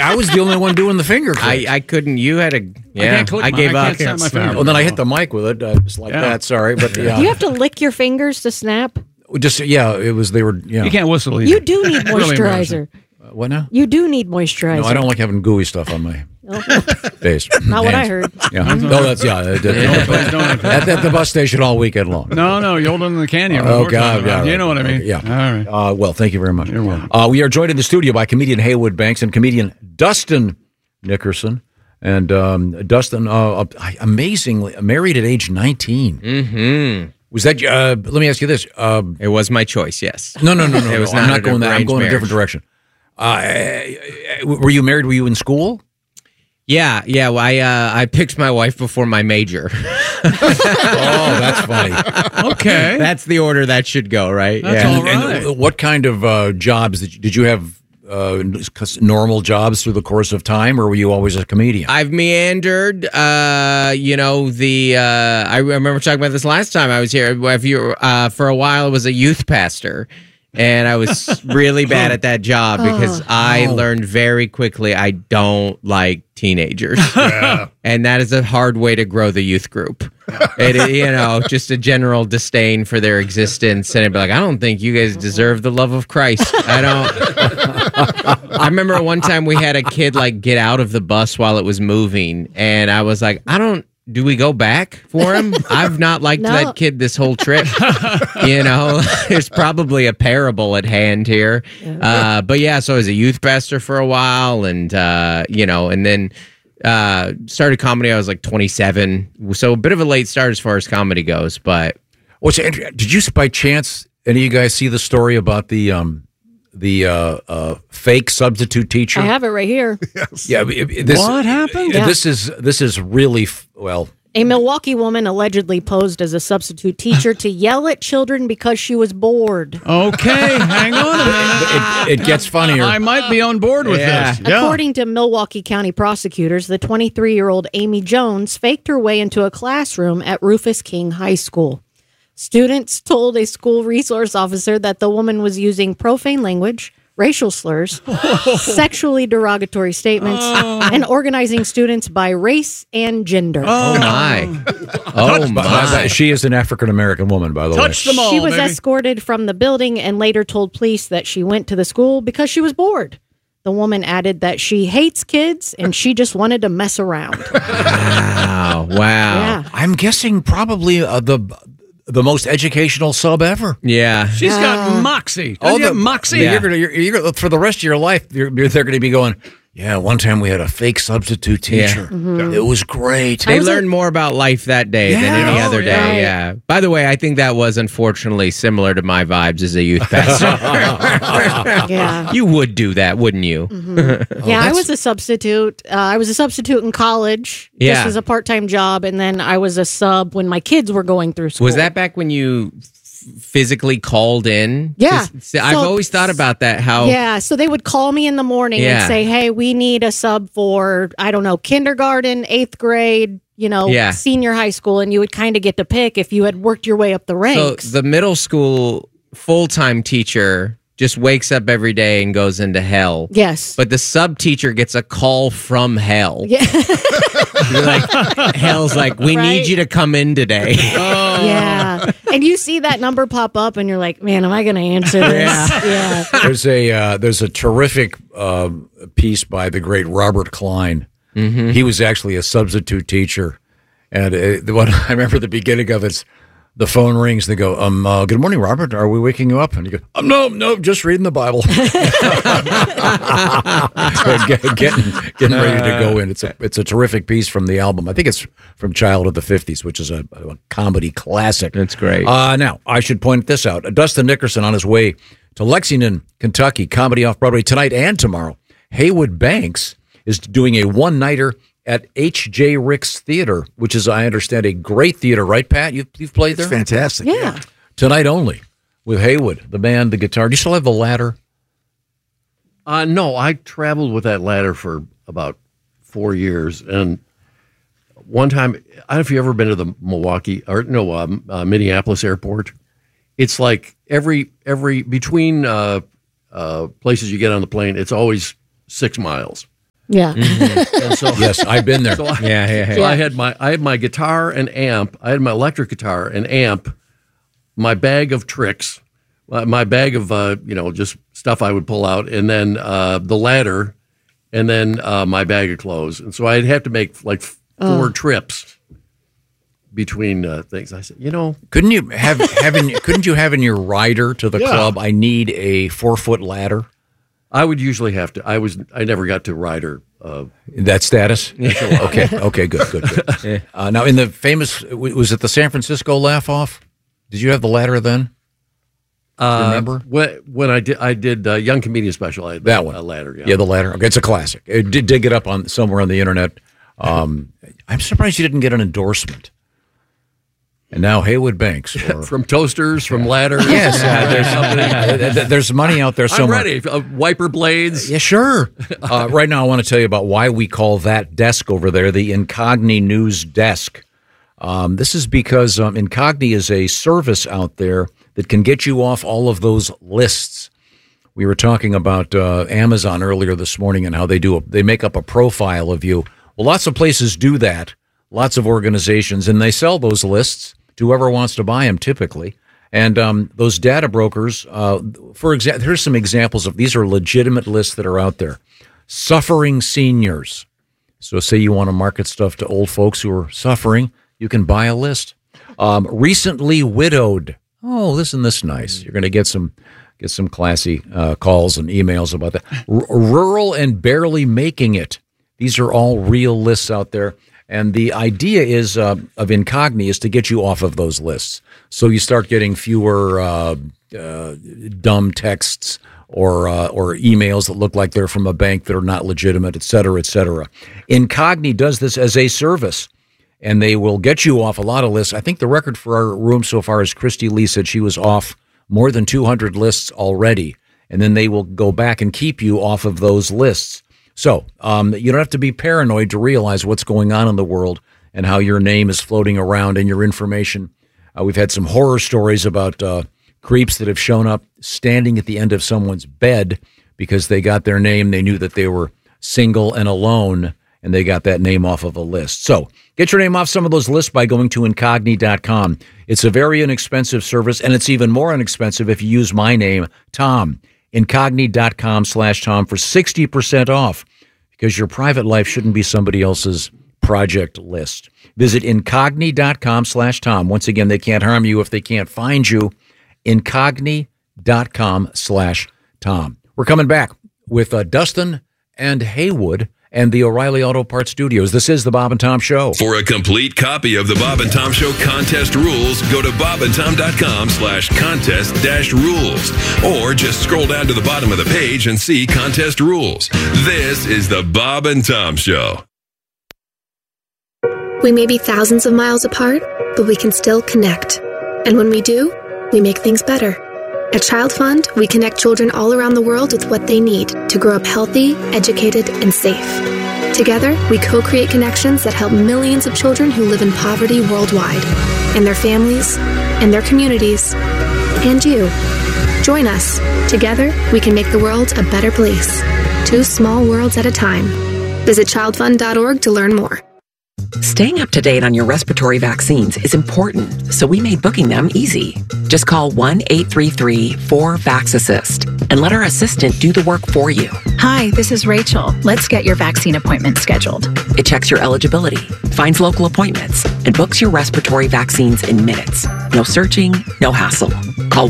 I was the only one doing the finger click. I couldn't. You had a. Yeah, I gave up. Well, then I hit the mic with it. Just like that. Sorry, but Do you have to lick your fingers to snap? Just it was. They were. You can't whistle either. You do need moisturizer. What now? You do need moisturizer. No, I don't like having gooey stuff on my face. Not what I heard. Yeah. No, that's at the bus station all weekend long. No, you're older than the canyon. Oh, God. Yeah, you know what I mean. Yeah. All right. Well, thank you very much. You're welcome. We are joined in the studio by comedian Haywood Banks and comedian Dustin Nickerson. And Dustin, amazingly, married at age 19. Mm-hmm. Was that, let me ask you this. It was my choice, yes. No. It was I'm not not going that. I'm going arranged a different direction. Were you married? Were you in school? Yeah. Well, I picked my wife before my major. Oh, that's funny. Okay. That's the order that should go, right? That's all right. And what kind of jobs did you have? Normal jobs through the course of time, or were you always a comedian? I've meandered. I remember talking about this last time I was here. For a while, I was a youth pastor. And I was really bad at that job because I learned very quickly I don't like teenagers. Yeah. And that is a hard way to grow the youth group. Just a general disdain for their existence. And I'd be like, I don't think you guys deserve the love of Christ. I don't. I remember one time we had a kid get out of the bus while it was moving. And I was like, do we go back for him? I've not liked that kid this whole trip. There's probably a parable at hand here. But yeah, so I was a youth pastor for a while and then started comedy. I was like 27. So a bit of a late start as far as comedy goes. But did you by chance, any of you guys see the story about the fake substitute teacher? I have it right here. Yes. Yeah. What happened? This is really A Milwaukee woman allegedly posed as a substitute teacher to yell at children because she was bored. Okay, hang on a minute. It gets funnier. I might be on board with this. Yeah. According to Milwaukee County prosecutors, the 23-year-old Amy Jones faked her way into a classroom at Rufus King High School. Students told a school resource officer that the woman was using profane language, racial slurs, sexually derogatory statements, and organizing students by race and gender. Oh, my. She is an African-American woman, by the way. Touch them all, She was escorted from the building and later told police that she went to the school because she was bored. The woman added that she hates kids and she just wanted to mess around. Wow. Yeah. I'm guessing probably the most educational sub ever. Yeah. She's got moxie. Doesn't she have moxie? Yeah. You're for the rest of your life, they're going to be going, yeah, one time we had a fake substitute teacher. Yeah. Mm-hmm. It was great. They learned more about life that day than any other day. Yeah. By the way, I think that was unfortunately similar to my vibes as a youth pastor. Yeah. You would do that, wouldn't you? Mm-hmm. Yeah, I was a substitute. I was a substitute in college. Just as a part-time job, and then I was a sub when my kids were going through school. Was that back when you physically called in? Yeah. I've always thought about that. So they would call me in the morning and say, hey, we need a sub for, I don't know, kindergarten, 8th grade, senior high school, and you would kind of get to pick if you had worked your way up the ranks. So the middle school full-time teacher just wakes up every day and goes into hell. Yes. But the sub teacher gets a call from hell. Yeah. You're like, hell's like, we need you to come in today. Oh. Yeah. And you see that number pop up and you're like, man, am I going to answer this? Yeah. There's a terrific piece by the great Robert Klein. Mm-hmm. He was actually a substitute teacher. And I remember the beginning of it's, the phone rings. They go, good morning, Robert. Are we waking you up? And you go, no, just reading the Bible. getting ready to go in. It's a terrific piece from the album. I think it's from Child of the 50s, which is a comedy classic. That's great. Now, I should point this out. Dustin Nickerson on his way to Lexington, Kentucky, comedy off-Broadway tonight and tomorrow. Haywood Banks is doing a one-nighter at H.J. Ricks Theater, which is, I understand, a great theater, right, Pat? You've played there? It's fantastic. Yeah. Tonight only with Haywood, the band, the guitar. Do you still have the ladder? No, I traveled with that ladder for about 4 years. And one time, I don't know if you've ever been to the Minneapolis airport. It's like every between places you get on the plane, it's always 6 miles. Yeah. And so, Yes, I've been there. so I, Yeah. so I had my guitar and amp. I had my electric guitar and amp, my bag of tricks, my bag of just stuff I would pull out, and then the ladder, and then my bag of clothes. And so I'd have to make like 4 trips between things. I said, Couldn't you have in your rider to the club? I need a 4-foot ladder. I would usually have to. I never got to rider. That status? Okay, good. Now, in the famous, was it the San Francisco laugh-off? Did you have the ladder then? Do you remember? When I did Young Comedian Special, I had That one. a ladder. Yeah, the ladder. Okay, it's a classic. Dig it up on somewhere on the internet. I'm surprised you didn't get an endorsement. And now Haywood Banks. From toasters, from ladders. Yes, there's money out there somewhere. I'm ready. Wiper blades. Yeah, sure. Right now, I want to tell you about why we call that desk over there the Incogni News Desk. This is because Incogni is a service out there that can get you off all of those lists. We were talking about Amazon earlier this morning and how they make up a profile of you. Well, lots of places do that, lots of organizations, and they sell those lists to whoever wants to buy them typically. And those data brokers, for example, here's some examples of these are legitimate lists that are out there. Suffering seniors. So say you want to market stuff to old folks who are suffering, you can buy a list. Recently widowed. Oh, isn't this nice? You're going to get some classy calls and emails about that. Rural and barely making it. These are all real lists out there. And the idea is of Incogni is to get you off of those lists. So you start getting fewer dumb texts or emails that look like they're from a bank that are not legitimate, et cetera, et cetera. Incogni does this as a service, and they will get you off a lot of lists. I think the record for our room so far is Christy Lee said she was off more than 200 lists already, and then they will go back and keep you off of those lists. So you don't have to be paranoid to realize what's going on in the world and how your name is floating around and your information. We've had some horror stories about creeps that have shown up standing at the end of someone's bed because they got their name. They knew that they were single and alone, and they got that name off of a list. So get your name off some of those lists by going to Incogni.com. It's a very inexpensive service, and it's even more inexpensive if you use my name, Tom. Incogni.com/Tom for 60% off, because your private life shouldn't be somebody else's project list. Visit Incogni.com/Tom. Once again, they can't harm you if they can't find you. Incogni.com/Tom. We're coming back with Dustin and Haywood and the O'Reilly Auto Parts Studios. This is the Bob and Tom Show. For a complete copy of the Bob and Tom Show contest rules, go to bobandtom.com/contest-rules. Or just scroll down to the bottom of the page and see contest rules. This is the Bob and Tom Show. We may be thousands of miles apart, but we can still connect. And when we do, we make things better. At Child Fund, we connect children all around the world with what they need to grow up healthy, educated, and safe. Together, we co-create connections that help millions of children who live in poverty worldwide, and their families, and their communities, and you. Join us. Together, we can make the world a better place. 2 small worlds at a time. Visit childfund.org to learn more. Staying up to date on your respiratory vaccines is important, so we made booking them easy. Just call 1-833-4-VAX-ASSIST and let our assistant do the work for you. Hi, this is Rachel. Let's get your vaccine appointment scheduled. It checks your eligibility, finds local appointments, and books your respiratory vaccines in minutes. No searching, no hassle. Call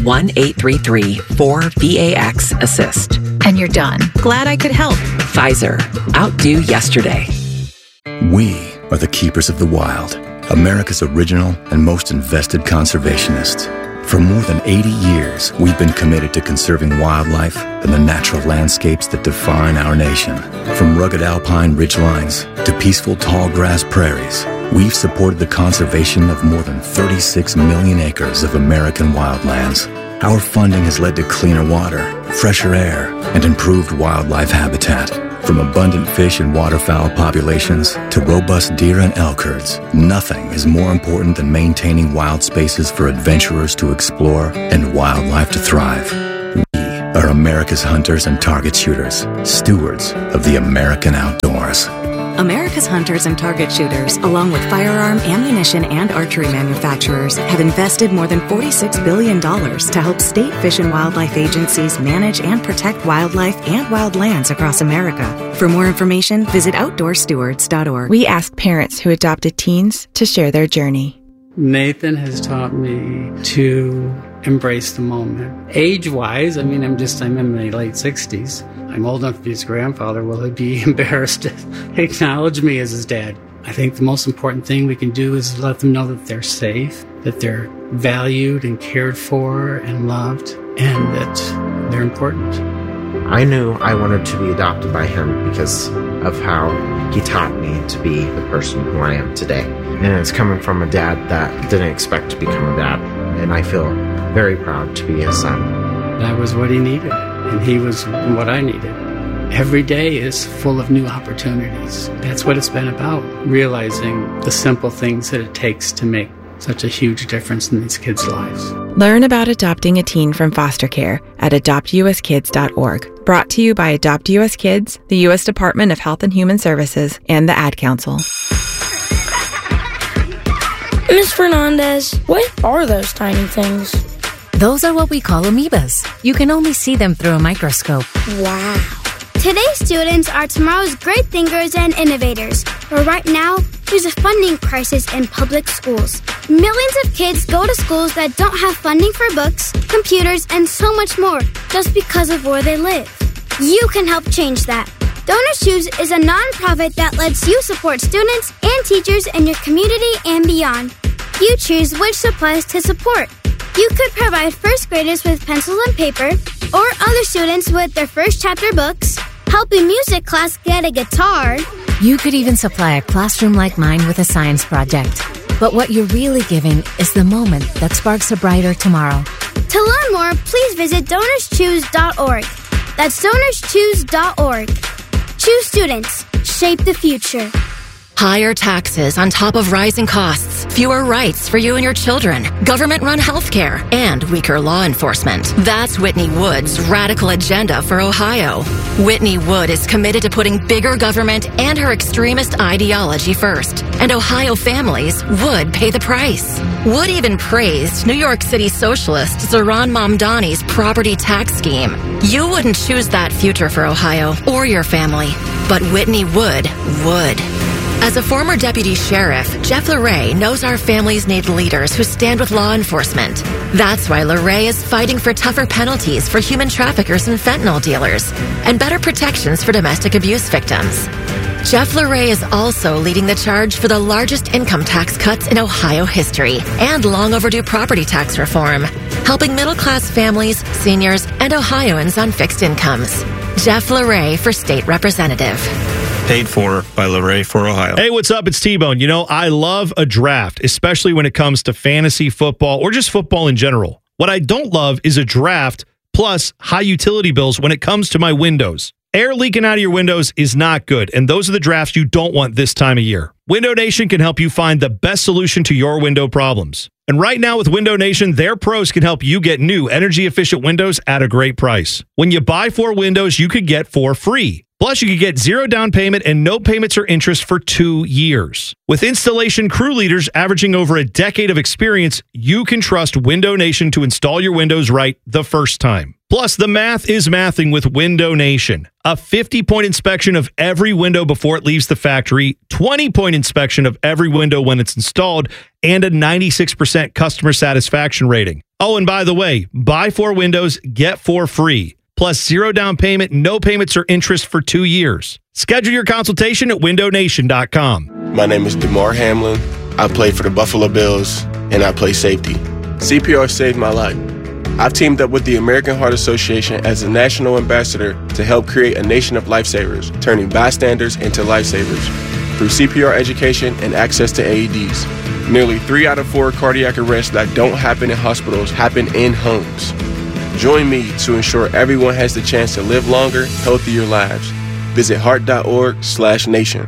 1-833-4-VAX-ASSIST. And you're done. Glad I could help. Pfizer. Outdo yesterday. We are the keepers of the wild, America's original and most invested conservationists. For more than 80 years, we've been committed to conserving wildlife and the natural landscapes that define our nation. From rugged alpine ridgelines to peaceful tall grass prairies, we've supported the conservation of more than 36 million acres of American wildlands. Our funding has led to cleaner water, fresher air, and improved wildlife habitat. From abundant fish and waterfowl populations to robust deer and elk herds, nothing is more important than maintaining wild spaces for adventurers to explore and wildlife to thrive. We are America's hunters and target shooters, stewards of the American outdoors. America's hunters and target shooters, along with firearm, ammunition, and archery manufacturers, have invested more than $46 billion to help state fish and wildlife agencies manage and protect wildlife and wildlands across America. For more information, visit OutdoorStewards.org. We ask parents who adopted teens to share their journey. Nathan has taught me to embrace the moment. Age-wise, I'm in my late 60s. I'm old enough to be his grandfather. Will he be embarrassed to acknowledge me as his dad? I think the most important thing we can do is let them know that they're safe, that they're valued and cared for and loved, and that they're important. I knew I wanted to be adopted by him because of how he taught me to be the person who I am today. And it's coming from a dad that didn't expect to become a dad. And I feel very proud to be his son. That was what he needed, and he was what I needed. Every day is full of new opportunities. That's what it's been about, realizing the simple things that it takes to make such a huge difference in these kids' lives. Learn about adopting a teen from foster care at adoptuskids.org. Brought to you by Adopt US Kids, the U.S. Department of Health and Human Services, and the Ad Council. Ms. Fernandez, what are those tiny things? Those are what we call amoebas. You can only see them through a microscope. Wow. Today's students are tomorrow's great thinkers and innovators. But right now, there's a funding crisis in public schools. Millions of kids go to schools that don't have funding for books, computers, and so much more just because of where they live. You can help change that. Donors Choose is a nonprofit that lets you support students and teachers in your community and beyond. You choose which supplies to support. You could provide first graders with pencils and paper, or other students with their first chapter books, help a music class get a guitar. You could even supply a classroom like mine with a science project. But what you're really giving is the moment that sparks a brighter tomorrow. To learn more, please visit DonorsChoose.org. That's DonorsChoose.org. Choose students. Shape the future. Higher taxes on top of rising costs, fewer rights for you and your children, government-run healthcare, and weaker law enforcement. That's Whitney Wood's radical agenda for Ohio. Whitney Wood is committed to putting bigger government and her extremist ideology first, and Ohio families would pay the price. Wood even praised New York City socialist Zohran Mamdani's property tax scheme. You wouldn't choose that future for Ohio or your family, but Whitney Wood would. As a former deputy sheriff, Jeff LaRae knows our families need leaders who stand with law enforcement. That's why LaRae is fighting for tougher penalties for human traffickers and fentanyl dealers, and better protections for domestic abuse victims. Jeff LaRae is also leading the charge for the largest income tax cuts in Ohio history and long overdue property tax reform, helping middle-class families, seniors, and Ohioans on fixed incomes. Jeff LaRae for state representative. Paid for by LaRae for Ohio. Hey, what's up? It's T-Bone. You know, I love a draft, especially when it comes to fantasy football or just football in general. What I don't love is a draft plus high utility bills when it comes to my windows. Air leaking out of your windows is not good, and those are the drafts you don't want this time of year. Window Nation can help you find the best solution to your window problems. And right now with Window Nation, their pros can help you get new energy-efficient windows at a great price. When you buy 4 windows, you could get 4 free. Plus, you could get 0 down payment and no payments or interest for 2 years. With installation crew leaders averaging over a decade of experience, you can trust Window Nation to install your windows right the first time. Plus, the math is mathing with Window Nation. A 50-point inspection of every window before it leaves the factory, 20-point inspection of every window when it's installed, and a 96% customer satisfaction rating. Oh, and by the way, buy 4 windows, get 4 free. Plus 0 down payment, no payments or interest for 2 years. Schedule your consultation at windownation.com. My name is DeMar Hamlin. I play for the Buffalo Bills, and I play safety. CPR saved my life. I've teamed up with the American Heart Association as a national ambassador to help create a nation of lifesavers, turning bystanders into lifesavers through CPR education and access to AEDs. Nearly 3 out of 4 cardiac arrests that don't happen in hospitals happen in homes. Join me to ensure everyone has the chance to live longer, healthier lives. Visit heart.org/nation.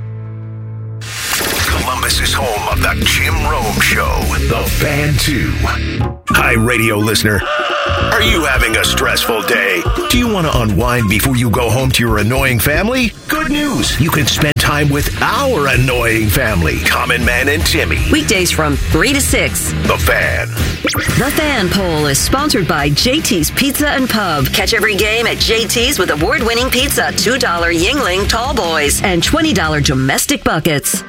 Columbus is home of the Jim Rome Show, The Fan 2. Hi, radio listener. Are you having a stressful day? Do you want to unwind before you go home to your annoying family? Good news. You can spend time with our annoying family, Common Man and Timmy. Weekdays from 3 to 6. The Fan. The Fan Poll is sponsored by JT's Pizza and Pub. Catch every game at JT's with award-winning pizza, $2 Yingling Tall Boys, and $20 domestic buckets.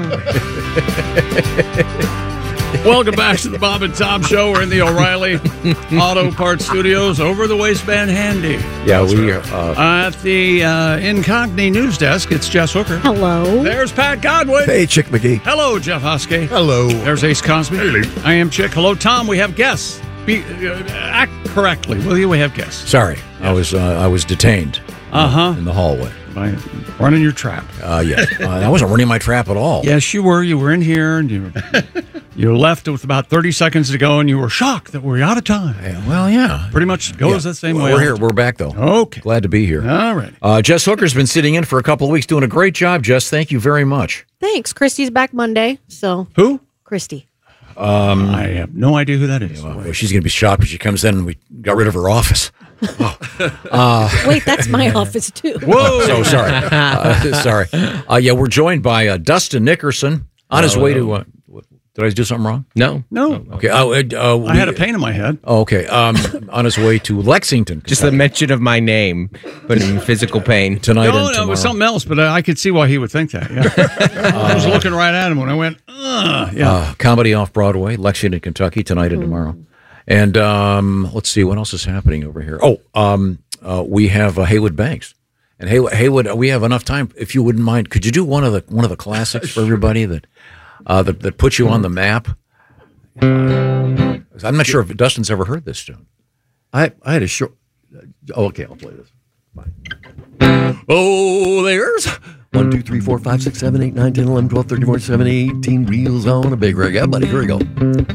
Welcome back to the Bob and Tom Show. We're in the O'Reilly Auto Parts Studios, over the waistband handy. Yeah, we at the Incogni News Desk. It's Jess Hooker. Hello. There's Pat Godwin. Hey, Chick McGee. Hello, Jeff Husky. Hello. There's Ace Cosby. Hello. I am Chick. Hello, Tom. We have guests. Act correctly, will you? We have guests. Sorry, yes. I was detained. In the hallway. By running your trap. Yes. I wasn't running my trap at all. Yes, you were. You were in here, and you left with about 30 seconds to go, and you were shocked that we're out of time. Yeah. Pretty much goes that same way. We're here. We're back, though. Okay. Glad to be here. All right. Jess Hooker's been sitting in for a couple of weeks, doing a great job, Jess. Thank you very much. Thanks. Christy's back Monday. So who? Christy. I have no idea who that is. Well, she's going to be shocked when she comes in and we got rid of her office. Wait, that's my office too. Whoa! So sorry. Sorry. Yeah, we're joined by Dustin Nickerson on his way to. Did I do something wrong? No. Okay. I had a pain in my head. Oh, okay. On his way to Lexington. Just the mention of my name, but in physical pain tonight. No, it was something else, but I could see why he would think that. Yeah. I was looking right at him when I went. Comedy off Broadway, Lexington, Kentucky, tonight and tomorrow. And let's see what else is happening over here. We have Haywood Banks, and Haywood. We have enough time. If you wouldn't mind, could you do one of the classics for everybody that puts you on the map? I'm not sure if Dustin's ever heard this tune. I had a short. Okay, I'll play this. Bye. Oh, there's 1, 2, 3, 4, 5, 6, 7, 8, 9, 10, 11, 12, 13, 14, 17, 18 wheels on a big rig. Yeah, buddy, here we go.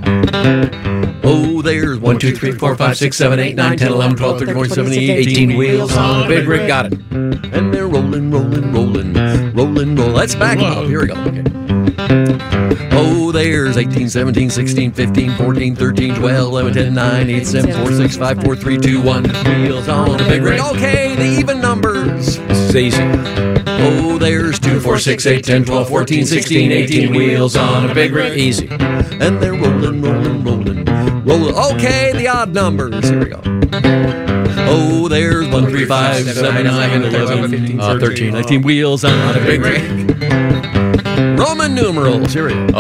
Oh, there's 1, 2, 3, 4, 5, 6, 7, 8, 9, 10, 11, 12, 13, 14, 17, 18 wheels on a big rig. Got it. And they're rolling. Let's back up. Here we go. Okay. Oh, there's 18, 17, 16, 15, 14, 13, 12, 11, 10, 9, 8, 7, 4, 6, 5, 4, 3, 2, 1. Wheels on a big rig. Okay, the even numbers. This is easy. Oh, there's 2, 4, 6, 8, 10, 12, 14, 16, 18 wheels on a big rig. Easy. And they're rolling. Okay, the odd numbers. Here we go. Oh, there's 1, 3, 5, 7, 9, 11, 15, 13, 19 wheels on a big rig. Roman numerals. Here we go.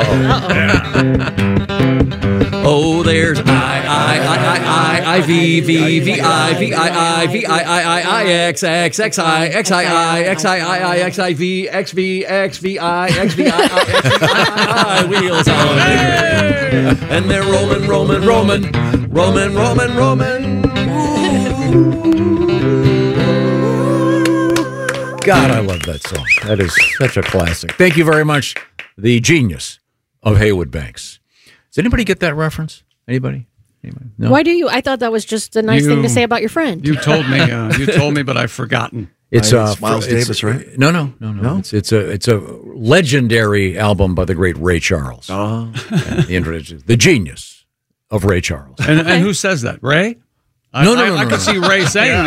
Oh, there's I, V, V, V, I, V, I, V, I, X, X, X, I, X, I, X, I, X, I, V, X, V, X, V, I, X, V, I, wheels on a big rig. And they're rolling. God, I love that song. That is such a classic. Thank you very much, the genius of Haywood Banks. Does anybody get that reference? Anybody? No? Why do you? I thought that was just a nice thing to say about your friend. You told me, but I've forgotten. It's Miles Davis, right? No. It's a legendary album by the great Ray Charles. Oh, the genius of Ray Charles. And who says that? Ray? No. I could see Ray saying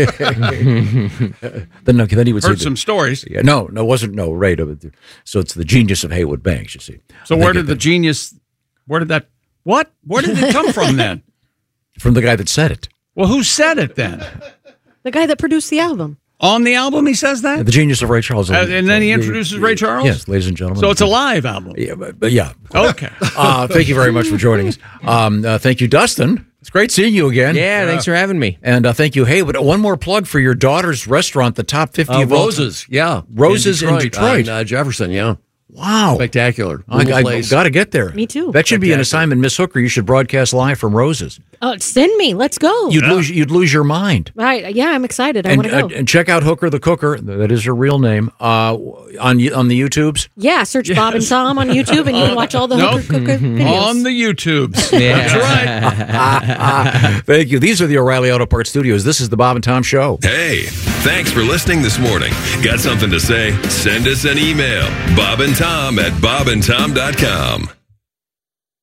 that. Then he would Heard say some stories. Yeah, no, it wasn't Ray. So it's the genius of Haywood Banks. You see. So where did the genius? Where did that? What? Where did it come from then? From the guy that said it. Well, who said it then? The guy that produced the album. On the album, he says that? The genius of Ray Charles. And then he introduces Ray Charles? Yes, ladies and gentlemen. So it's a live album? Yeah. But yeah. Okay. Thank you very much for joining us. Thank you, Dustin. It's great seeing you again. Yeah, thanks for having me. And thank you. Hey, but one more plug for your daughter's restaurant, the top 50 of Roses. Yeah. Roses in Detroit. Jefferson, yeah. Wow. Spectacular. I got to get there. Me too. That should be an assignment, Miss Hooker. You should broadcast live from Roses. Send me. Let's go. You'd lose your mind. Right. Yeah, I'm excited. I want to go. And check out Hooker the Cooker. That is her real name. On the YouTubes. Yeah, search Bob and Tom on YouTube, and you can watch all the Hooker Cooker videos. On the YouTubes. Yeah. That's right. Thank you. These are the O'Reilly Auto Parts Studios. This is the Bob and Tom Show. Hey, thanks for listening this morning. Got something to say? Send us an email. bobandtom@bobandtom.com.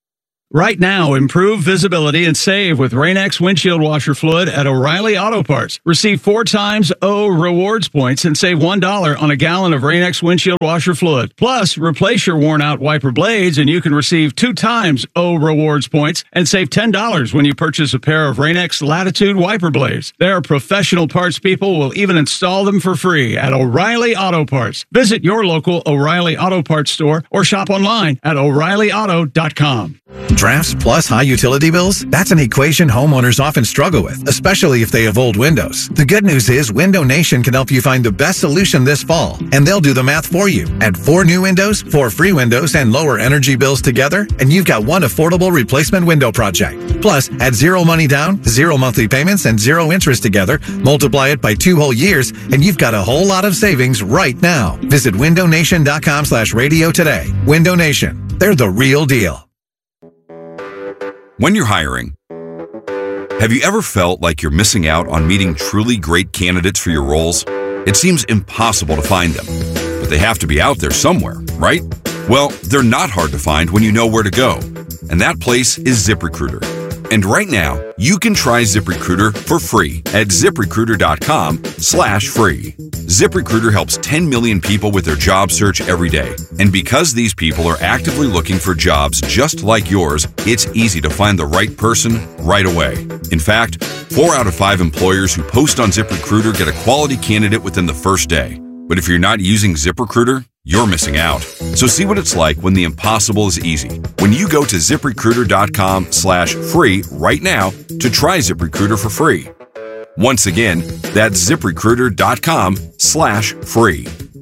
Right now, improve visibility and save with Rain-X windshield washer fluid at O'Reilly Auto Parts. Receive 4 times O rewards points and save $1 on a gallon of Rain-X windshield washer fluid. Plus, replace your worn-out wiper blades and you can receive 2 times O rewards points and save $10 when you purchase a pair of Rain-X Latitude wiper blades. Their professional parts people will even install them for free at O'Reilly Auto Parts. Visit your local O'Reilly Auto Parts store or shop online at O'ReillyAuto.com. Drafts plus high utility bills? That's an equation homeowners often struggle with, especially if they have old windows. The good news is Window Nation can help you find the best solution this fall, and they'll do the math for you. Add 4 new windows, 4 free windows, and lower energy bills together, and you've got one affordable replacement window project. Plus, add 0 money down, 0 monthly payments, and 0 interest together, multiply it by 2 whole years, and you've got a whole lot of savings right now. Visit windownation.com/radio today. Window Nation. They're the real deal. When you're hiring, have you ever felt like you're missing out on meeting truly great candidates for your roles? It seems impossible to find them, but they have to be out there somewhere, right? Well, they're not hard to find when you know where to go, and that place is ZipRecruiter. And right now, you can try ZipRecruiter for free at ZipRecruiter.com/free. ZipRecruiter helps 10 million people with their job search every day. And because these people are actively looking for jobs just like yours, it's easy to find the right person right away. In fact, 4 out of 5 employers who post on ZipRecruiter get a quality candidate within the first day. But if you're not using ZipRecruiter, you're missing out. So see what it's like when the impossible is easy. When you go to ZipRecruiter.com/free right now to try ZipRecruiter for free. Once again, that's ZipRecruiter.com/free.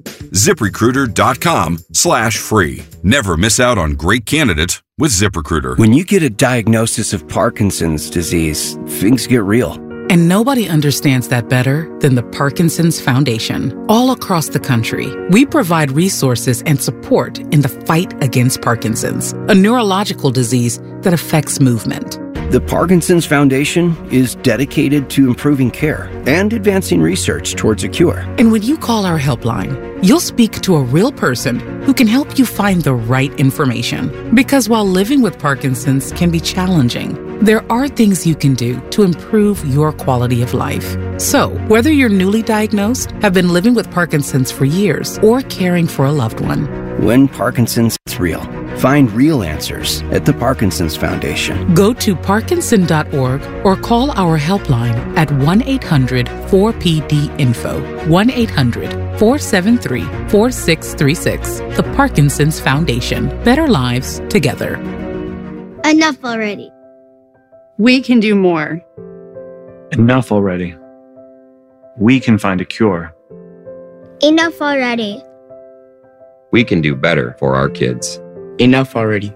ZipRecruiter.com/free. Never miss out on great candidates with ZipRecruiter. When you get a diagnosis of Parkinson's disease, things get real. And nobody understands that better than the Parkinson's Foundation. All across the country, we provide resources and support in the fight against Parkinson's, a neurological disease that affects movement. The Parkinson's Foundation is dedicated to improving care and advancing research towards a cure. And when you call our helpline, you'll speak to a real person who can help you find the right information. Because while living with Parkinson's can be challenging, there are things you can do to improve your quality of life. So, whether you're newly diagnosed, have been living with Parkinson's for years, or caring for a loved one, when Parkinson's is real, find real answers at the Parkinson's Foundation. Go to parkinson.org or call our helpline at 1-800-4PD-INFO, 1-800-473-4636. The Parkinson's Foundation. Better lives together. Enough already. We can do more. Enough already. We can find a cure. Enough already. We can do better for our kids. Enough already.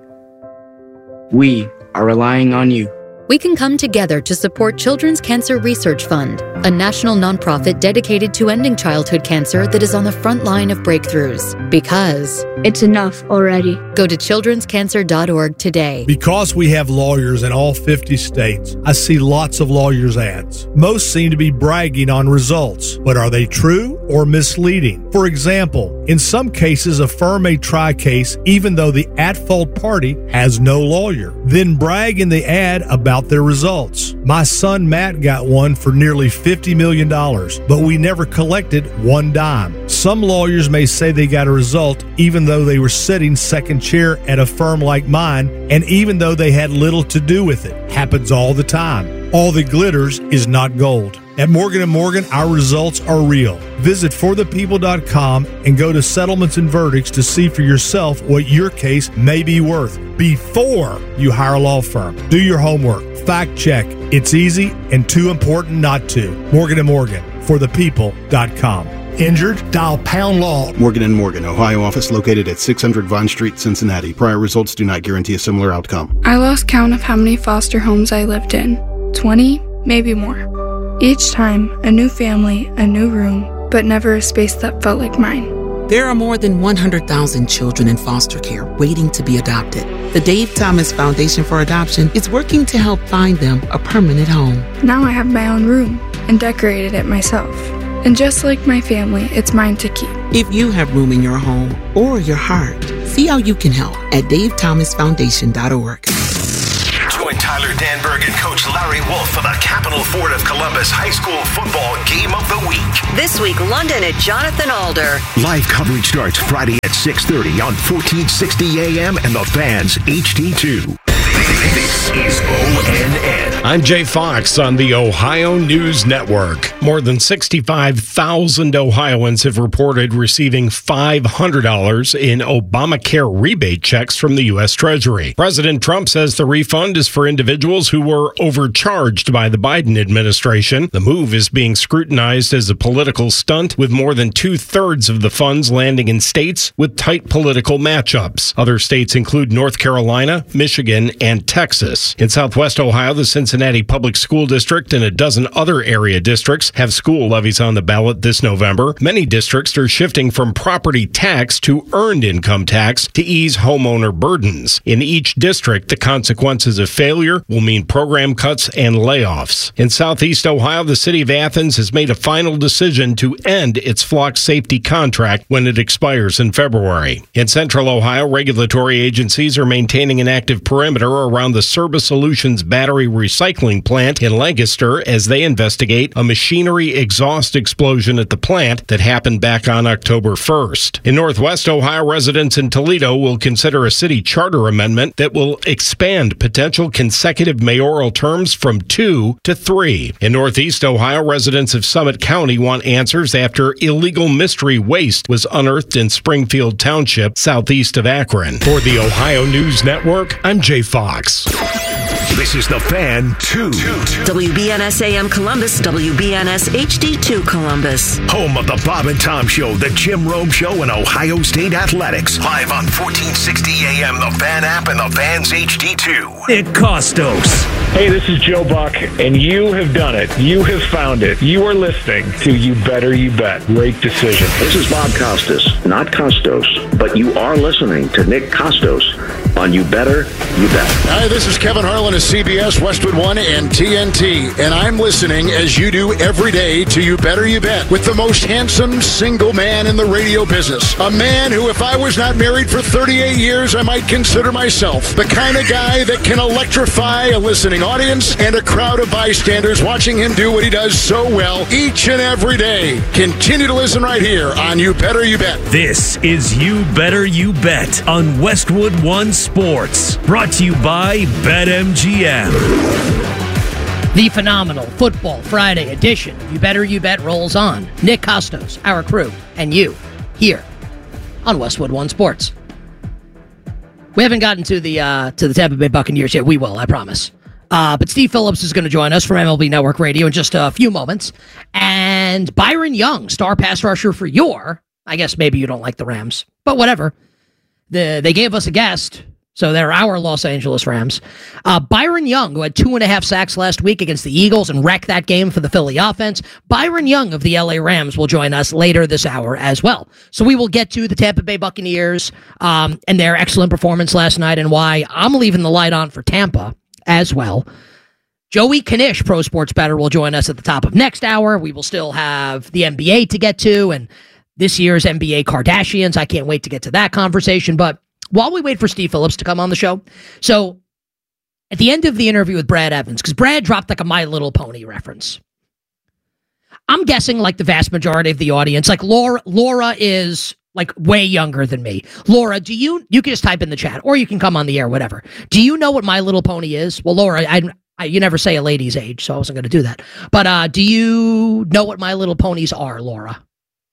We are relying on you. We can come together to support Children's Cancer Research Fund, a national nonprofit dedicated to ending childhood cancer that is on the front line of breakthroughs. Because it's enough already. Go to childrenscancer.org today. Because we have lawyers in all 50 states, I see lots of lawyers' ads. Most seem to be bragging on results, but are they true or misleading? For example, in some cases, a firm may try a case even though the at-fault party has no lawyer, then brag in the ad about their results. My son Matt got one for nearly $50 million, but we never collected one dime. Some lawyers may say they got a result even though they were sitting second chair at a firm like mine, and even though they had little to do with it. Happens all the time. All that glitters is not gold. At Morgan & Morgan, our results are real. Visit forthepeople.com and go to Settlements and Verdicts to see for yourself what your case may be worth before you hire a law firm. Do your homework. Fact check. It's easy and too important not to. Morgan & Morgan, forthepeople.com. Injured? Dial pound law. Morgan & Morgan, Ohio office located at 600 Vine Street, Cincinnati. Prior results do not guarantee a similar outcome. I lost count of how many foster homes I lived in. 20, maybe more. Each time, a new family, a new room, but never a space that felt like mine. There are more than 100,000 children in foster care waiting to be adopted. The Dave Thomas Foundation for Adoption is working to help find them a permanent home. Now I have my own room and decorated it myself. And just like my family, it's mine to keep. If you have room in your home or your heart, see how you can help at davethomasfoundation.org. Tyler Danberg and Coach Larry Wolf for the Capital Ford of Columbus High School Football Game of the Week. This week, London at Jonathan Alder. Live coverage starts Friday at 6:30 on 1460 AM and the Fans HD2. This is ONN. I'm Jay Fox on the Ohio News Network. More than 65,000 Ohioans have reported receiving $500 in Obamacare rebate checks from the U.S. Treasury. President Trump says the refund is for individuals who were overcharged by the Biden administration. The move is being scrutinized as a political stunt, with more than 2/3 of the funds landing in states with tight political matchups. Other states include North Carolina, Michigan, and Texas. In Southwest Ohio, the Cincinnati Public School District and a dozen other area districts have school levies on the ballot this November. Many districts are shifting from property tax to earned income tax to ease homeowner burdens. In each district, the consequences of failure will mean program cuts and layoffs. In Southeast Ohio, the city of Athens has made a final decision to end its flock safety contract when it expires in February. In Central Ohio, regulatory agencies are maintaining an active perimeter around the Cerba Solutions battery recycling plant in Lancaster as they investigate a machinery exhaust explosion at the plant that happened back on October 1st. In Northwest Ohio, residents in Toledo will consider a city charter amendment that will expand potential consecutive mayoral terms from 2 to 3. In Northeast Ohio, residents of Summit County want answers after illegal mystery waste was unearthed in Springfield Township, southeast of Akron. For the Ohio News Network, I'm Jay Fox. This is The Fan 2. WBNS AM Columbus, WBNS HD2 Columbus. Home of the Bob and Tom Show, the Jim Rome Show, and Ohio State Athletics. Live on 1460 AM, the Fan app, and the Fans HD2. Nick Costos. Hey, this is Joe Buck, and you have done it. You have found it. You are listening to You Better You Bet. Great decision. This is Bob Costas, not Costos, but you are listening to Nick Costos on You Better You Bet. Hi, this is Kevin Harlan of CBS, Westwood One, and TNT, and I'm listening as you do every day to You Better You Bet with the most handsome single man in the radio business. A man who, if I was not married for 38 years, I might consider myself the kind of guy that can electrify a listening audience and a crowd of bystanders watching him do what he does so well each and every day. Continue to listen right here on You Better You Bet. This is You Better You Bet on Westwood One Sports. Brought to you by BetMGM. The phenomenal Football Friday edition of You Better You Bet rolls on. Nick Costos, our crew, and you here on Westwood One Sports. We haven't gotten to the Tampa Bay Buccaneers yet. We will, I promise. But Steve Phillips is going to join us from MLB Network Radio in just a few moments. And Byron Young, star pass rusher for I guess maybe you don't like the Rams, but whatever. They gave us a guest, so they're our Los Angeles Rams. Byron Young, who had 2.5 sacks last week against the Eagles and wrecked that game for the Philly offense. Byron Young of the LA Rams will join us later this hour as well. So we will get to the Tampa Bay Buccaneers and their excellent performance last night and why I'm leaving the light on for Tampa as well. Joey Knish, pro sports bettor, will join us at the top of next hour. We will still have the NBA to get to and this year's NBA Kardashians. I can't wait to get to that conversation. But while we wait for Steve Phillips to come on the show, so at the end of the interview with Brad Evans, because Brad dropped like a My Little Pony reference, I'm guessing like the vast majority of the audience, like Laura is like way younger than me. Laura, you can just type in the chat or you can come on the air, whatever. Do you know what My Little Pony is? Well, Laura, you never say a lady's age, so I wasn't going to do that. But do you know what My Little Ponies are, Laura?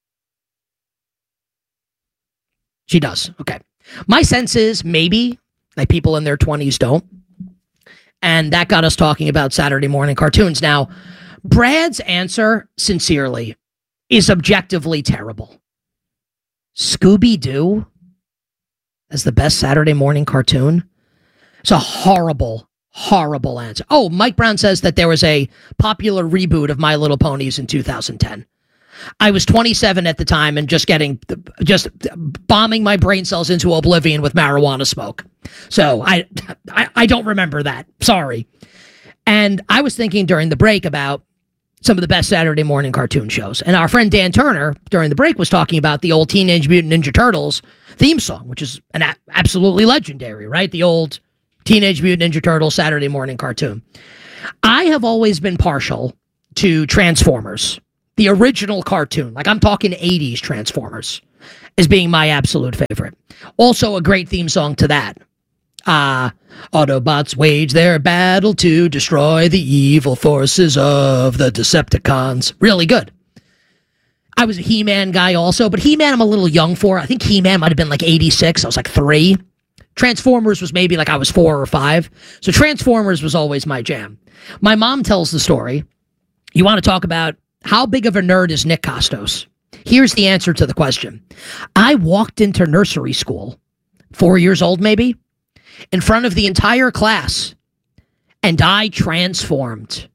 She does. Okay. My sense is maybe like people in their 20s don't. And that got us talking about Saturday morning cartoons. Now, Brad's answer, sincerely, is objectively terrible. Scooby-Doo as the best Saturday morning cartoon? It's a horrible, horrible answer. Oh, Mike Brown says that there was a popular reboot of My Little Ponies in 2010. I was 27 at the time and just bombing my brain cells into oblivion with marijuana smoke. So I don't remember that. Sorry. And I was thinking during the break about some of the best Saturday morning cartoon shows. And our friend Dan Turner during the break was talking about the old Teenage Mutant Ninja Turtles theme song, which is absolutely legendary, right? The old Teenage Mutant Ninja Turtles Saturday morning cartoon. I have always been partial to Transformers, the original cartoon. Like, I'm talking 80s Transformers as being my absolute favorite. Also a great theme song to that. Autobots wage their battle to destroy the evil forces of the Decepticons. Really good. I was a He-Man guy also, but He-Man I'm a little young for. I think He-Man might have been like 86. I was like 3. Transformers was maybe like I was 4 or 5. So Transformers was always my jam. My mom tells the story. You want to talk about how big of a nerd is Nick Costos? Here's the answer to the question. I walked into nursery school, 4 years old maybe, in front of the entire class, and I transformed.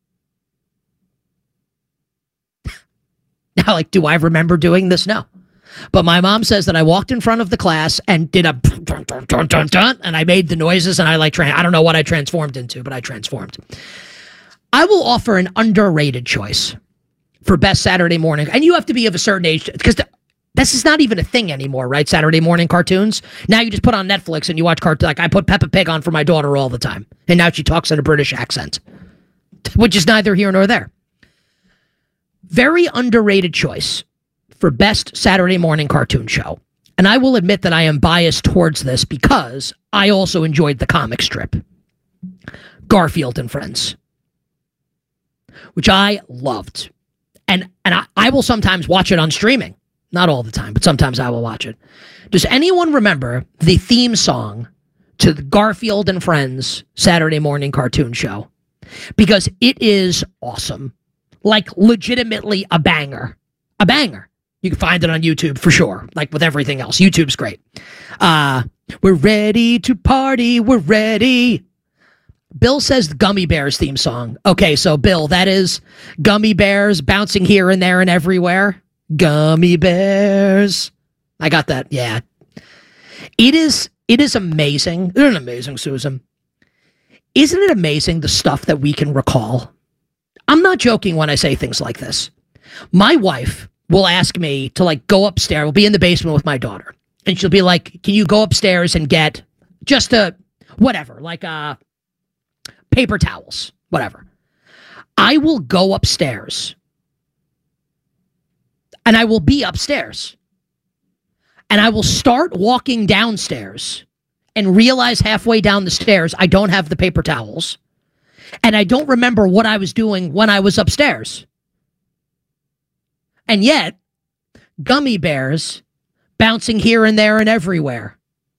Now, like, do I remember doing this? No. But my mom says that I walked in front of the class and did a dun, dun, dun, dun, dun, and I made the noises, and I I don't know what I transformed into, but I transformed. I will offer an underrated choice for best Saturday morning, and you have to be of a certain age, because this is not even a thing anymore, right? Saturday morning cartoons. Now you just put on Netflix and you watch cartoons. Like, I put Peppa Pig on for my daughter all the time, and now she talks in a British accent, which is neither here nor there. Very underrated choice for best Saturday morning cartoon show. And I will admit that I am biased towards this because I also enjoyed the comic strip, Garfield and Friends, which I loved. And I will sometimes watch it on streaming. Not all the time, but sometimes I will watch it. Does anyone remember the theme song to the Garfield and Friends Saturday morning cartoon show? Because it is awesome. Like, legitimately a banger. A banger. You can find it on YouTube for sure. Like with everything else. YouTube's great. We're ready to party. We're ready. Bill says the Gummy Bears theme song. Okay, so Bill, that is Gummy Bears bouncing here and there and everywhere. Gummy Bears. I got that. Yeah. It is amazing. Isn't it amazing, Susan? Isn't it amazing the stuff that we can recall? I'm not joking when I say things like this. My wife will ask me to, like, go upstairs. We'll be in the basement with my daughter. And she'll be like, can you go upstairs and get just whatever, like paper towels, whatever. I will go upstairs. And I will be upstairs. And I will start walking downstairs and realize halfway down the stairs I don't have the paper towels. And I don't remember what I was doing when I was upstairs. And yet, Gummy Bears bouncing here and there and everywhere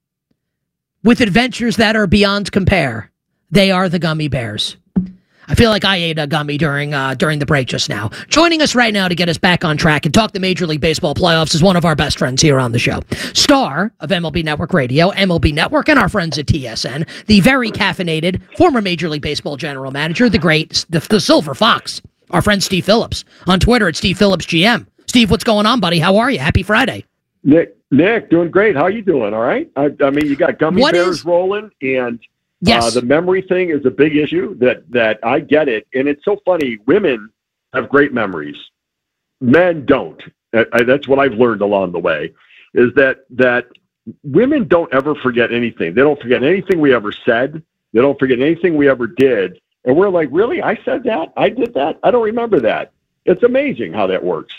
with adventures that are beyond compare. They are the Gummy Bears. I feel like I ate a gummy during the break just now. Joining us right now to get us back on track and talk the Major League Baseball playoffs is one of our best friends here on the show. Star of MLB Network Radio, MLB Network, and our friends at TSN, the very caffeinated former Major League Baseball general manager, the Silver Fox, our friend Steve Phillips. On Twitter at Steve Phillips GM. Steve, what's going on, buddy? How are you? Happy Friday. Nick, doing great. How are you doing? All right? I mean, you got Gummy Bears rolling, and yes. The memory thing is a big issue that I get it. And it's so funny. Women have great memories. Men don't. That's what I've learned along the way, is that women don't ever forget anything. They don't forget anything we ever said. They don't forget anything we ever did. And we're like, really? I said that? I did that? I don't remember that. It's amazing how that works.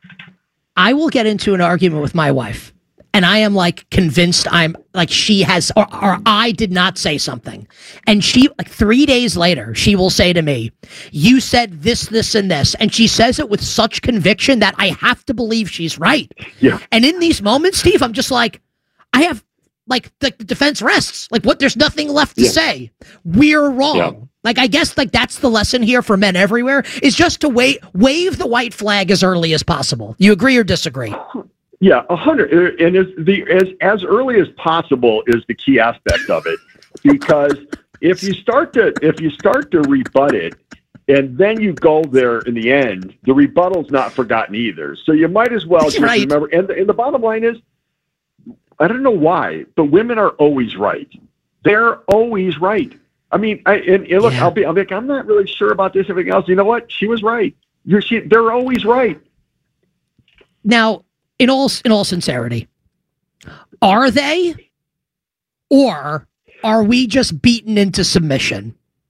I will get into an argument with my wife, and I am like convinced I'm like she has, or I did not say something. And she, like 3 days later, she will say to me, you said this, this, and this. And she says it with such conviction that I have to believe she's right. Yeah. And in these moments, Steve, I'm just like, I have like the defense rests. Like, what? There's nothing left to say. We're wrong. Yeah. Like, I guess like that's the lesson here for men everywhere, is just to wave the white flag as early as possible. You agree or disagree? Yeah, 100. And as early as possible is the key aspect of it, because if you start to rebut it, and then you go there in the end, the rebuttal's not forgotten either. So you might as well just remember. And the bottom line is, I don't know why, but women are always right. They're always right. I mean, look, yeah. I'll be like, I'm not really sure about this, everything else. You know what? She was right. They're always right. Now, in all sincerity, are they, or are we just beaten into submission?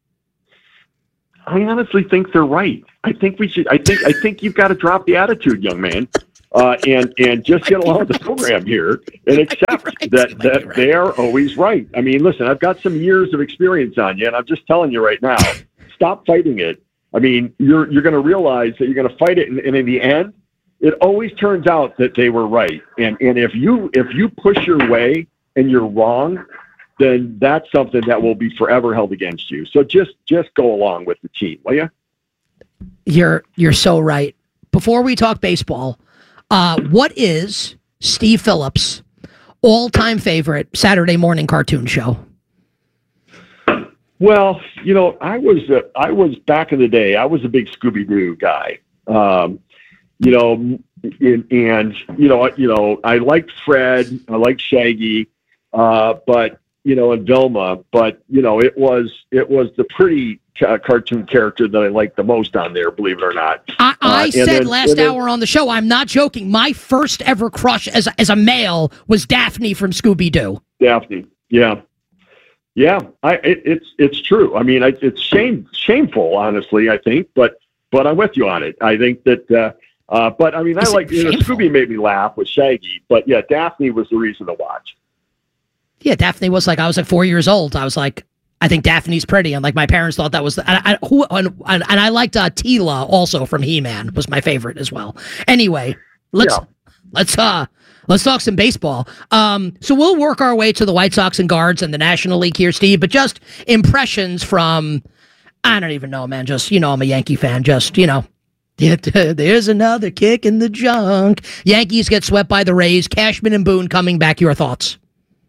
I honestly think they're right. I think we should. I think you've got to drop the attitude, young man, and just get along with the program here and accept that they are always right. I mean, listen, I've got some years of experience on you, and I'm just telling you right now, stop fighting it. I mean, you're going to realize that you're going to fight it, and in the end, it always turns out that they were right. And if you push your way and you're wrong, then that's something that will be forever held against you. So just go along with the team, will you? You're so right. Before we talk baseball, what is Steve Phillips' all-time favorite Saturday morning cartoon show? Well, I was back in the day. I was a big Scooby-Doo guy. I liked Fred. I liked Shaggy, but. And Velma, but it was the pretty cartoon character that I liked the most on there, believe it or not. I said last hour on the show, I'm not joking. My first ever crush as a male was Daphne from Scooby-Doo. Daphne, yeah. It's true. I mean, it's shameful, honestly. I think, but I'm with you on it. I think that. But I mean, I like Scooby made me laugh with Shaggy, but yeah, Daphne was the reason to watch. Yeah, Daphne was I was 4 years old. I was like, I think Daphne's pretty. And my parents thought that was, and I liked Tila also from He-Man was my favorite as well. Anyway, let's talk some baseball. So we'll work our way to the White Sox and Guards and the National League here, Steve, but just impressions from, I don't even know, man. Just, I'm a Yankee fan. Just, there's another kick in the junk. Yankees get swept by the Rays. Cashman and Boone coming back. Your thoughts?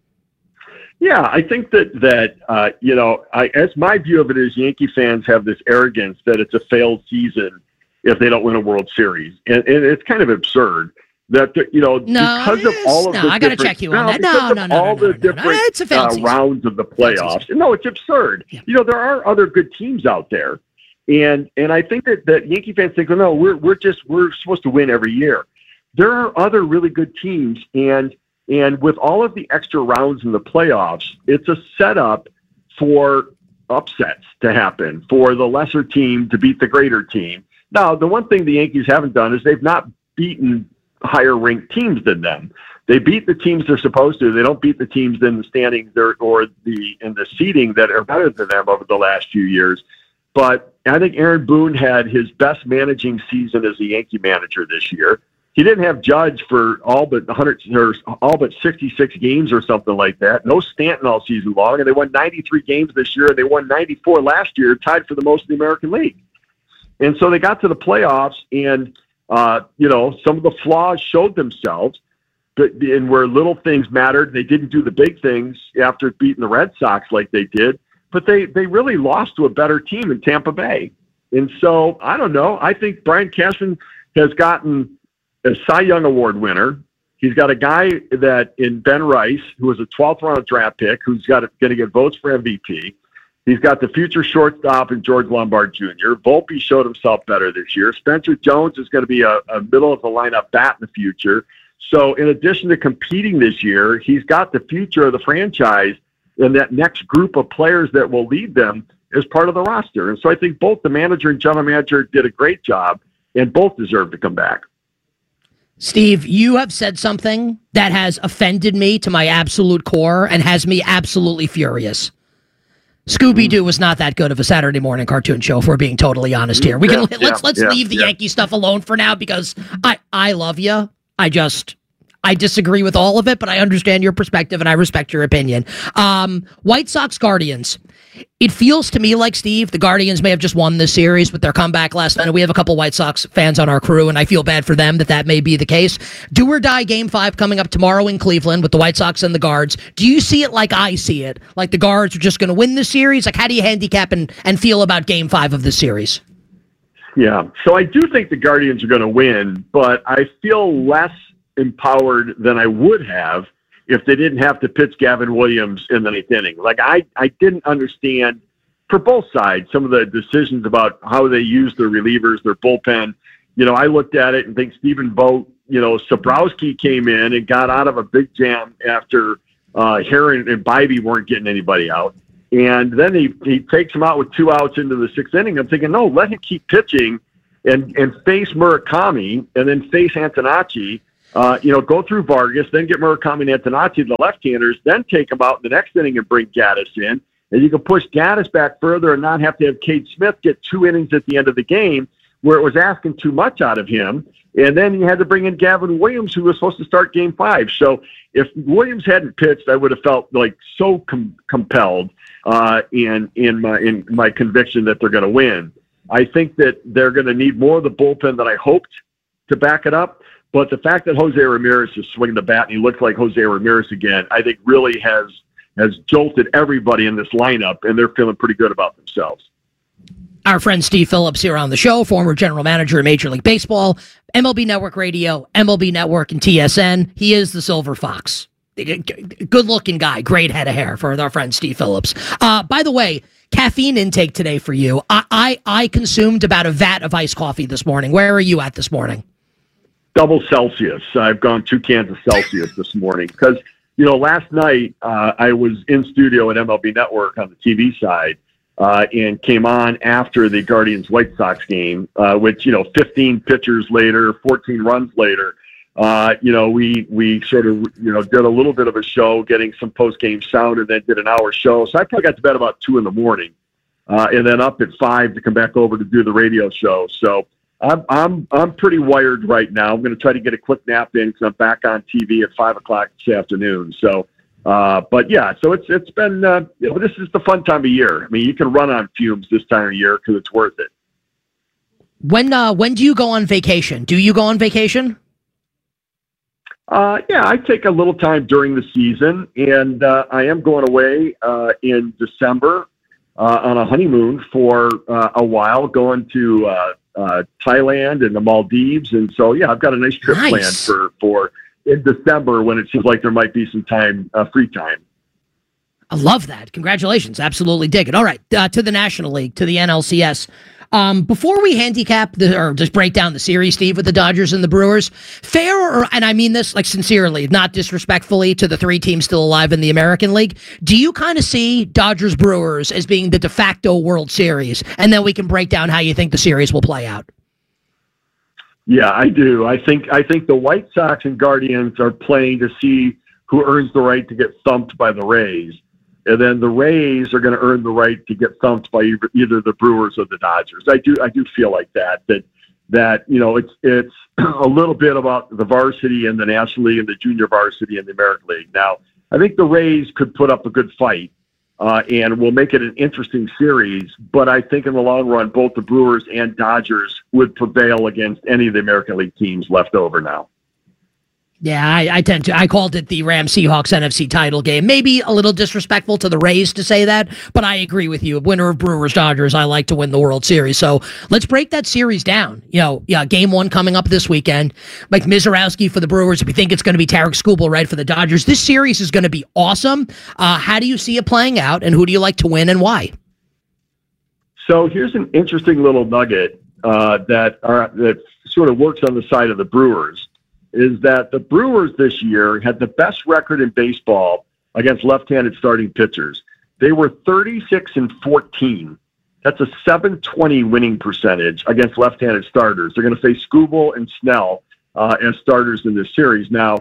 Yeah, I think that as my view of it is, Yankee fans have this arrogance that it's a failed season if they don't win a World Series, and it's kind of absurd that because of all of the I got to check you on that. It's a failed season. Rounds of the playoffs. No, it's absurd. Yeah. There are other good teams out there, and I think that Yankee fans think, well, no, we're supposed to win every year. There are other really good teams, and with all of the extra rounds in the playoffs, it's a setup for upsets to happen, for the lesser team to beat the greater team. Now, the one thing the Yankees haven't done is they've not beaten higher-ranked teams than them. They beat the teams they're supposed to. They don't beat the teams in the standings or in the seeding that are better than them over the last few years. But I think Aaron Boone had his best managing season as a Yankee manager this year. He didn't have Judge for all but 66 games or something like that. No Stanton all season long, and they won 93 games this year, and they won 94 last year, tied for the most in the American League. And so they got to the playoffs, and some of the flaws showed themselves, and where little things mattered, they didn't do the big things after beating the Red Sox like they did. But they really lost to a better team in Tampa Bay. And so I don't know. I think Brian Cashman has gotten a Cy Young Award winner. He's got a guy that in Ben Rice, who was a 12th round draft pick, who's going to get votes for MVP. He's got the future shortstop in George Lombard Jr. Volpe showed himself better this year. Spencer Jones is going to be a middle of the lineup bat in the future. So in addition to competing this year, he's got the future of the franchise and that next group of players that will lead them as part of the roster. And so I think both the manager and general manager did a great job, and both deserve to come back. Steve, you have said something that has offended me to my absolute core and has me absolutely furious. Scooby-Doo was not that good of a Saturday morning cartoon show, if we're being totally honest here. Let's leave the Yankee stuff alone for now, because I love you. I disagree with all of it, but I understand your perspective and I respect your opinion. White Sox Guardians. It feels to me like, Steve, the Guardians may have just won this series with their comeback last night. We have a couple White Sox fans on our crew, and I feel bad for them that may be the case. Do or die Game 5 coming up tomorrow in Cleveland with the White Sox and the Guards. Do you see it like I see it? Like the Guards are just going to win this series? Like, how do you handicap and feel about Game 5 of this series? Yeah, so I do think the Guardians are going to win, but I feel less empowered than I would have if they didn't have to pitch Gavin Williams in the ninth inning. Like, I didn't understand, for both sides, some of the decisions about how they use their relievers, their bullpen. I looked at it and think Stephen Vogt, Sobrowski came in and got out of a big jam after Heron and Bybee weren't getting anybody out. And then he takes him out with 2 outs into the 6th inning. I'm thinking, no, let him keep pitching and face Murakami and then face Antonacci. Go through Vargas, then get Murakami and Antonacci, the left-handers, then take them out in the next inning and bring Gaddis in. And you can push Gaddis back further and not have to have Cade Smith get 2 innings at the end of the game where it was asking too much out of him. And then you had to bring in Gavin Williams, who was supposed to start Game 5. So if Williams hadn't pitched, I would have felt like so compelled in my conviction that they're going to win. I think that they're going to need more of the bullpen than I hoped to back it up. But the fact that Jose Ramirez is swinging the bat and he looks like Jose Ramirez again, I think really has jolted everybody in this lineup, and they're feeling pretty good about themselves. Our friend Steve Phillips here on the show, former general manager of Major League Baseball, MLB Network Radio, MLB Network, and TSN. He is the Silver Fox. Good-looking guy, great head of hair for our friend Steve Phillips. By the way, caffeine intake today for you. I consumed about a vat of iced coffee this morning. Where are you at this morning? Double Celsius. I've gone 2 cans of Celsius this morning because, last night I was in studio at MLB Network on the TV side. And came on after the Guardians-White Sox game, which, 15 pitchers later, 14 runs later, we sort of, did a little bit of a show, getting some post-game sound, and then did an hour show. So I probably got to bed about 2 a.m, and then up at 5 to come back over to do the radio show. So I'm pretty wired right now. I'm going to try to get a quick nap in because I'm back on TV at 5 o'clock this afternoon. So. But yeah, so it's been, this is the fun time of year. I mean, you can run on fumes this time of year because it's worth it. When do you go on vacation? Do you go on vacation? Yeah, I take a little time during the season, and I am going away in December on a honeymoon for a while, going to Thailand and the Maldives. And so, yeah, I've got a nice trip planned for in December when it seems like there might be some time, free time. I love that. Congratulations. Absolutely dig it. All right. To the National League, to the NLCS. Before we handicap or just break down the series, Steve, with the Dodgers and the Brewers, fair, and I mean this like sincerely, not disrespectfully to the 3 teams still alive in the American League, do you kind of see Dodgers Brewers as being the de facto World Series? And then we can break down how you think the series will play out. Yeah, I do. I think the White Sox and Guardians are playing to see who earns the right to get thumped by the Rays. And then the Rays are going to earn the right to get thumped by either the Brewers or the Dodgers. I do feel like that it's a little bit about the varsity and the National League and the junior varsity and the American League. Now, I think the Rays could put up a good fight. And will make it an interesting series. But I think in the long run, both the Brewers and Dodgers would prevail against any of the American League teams left over now. Yeah, I called it the Rams-Seahawks NFC title game. Maybe a little disrespectful to the Rays to say that, but I agree with you. Winner of Brewers-Dodgers, I like to win the World Series. So let's break that series down. Game 1 coming up this weekend. Mike Mizorowski for the Brewers. We think it's going to be Tarek Skubal, right, for the Dodgers. This series is going to be awesome. How do you see it playing out, and who do you like to win and why? So here's an interesting little nugget that sort of works on the side of the Brewers. Is that the Brewers this year had the best record in baseball against left-handed starting pitchers. They were 36-14. That's a .720 winning percentage against left-handed starters. They're going to face Skubal and Snell as starters in this series. Now,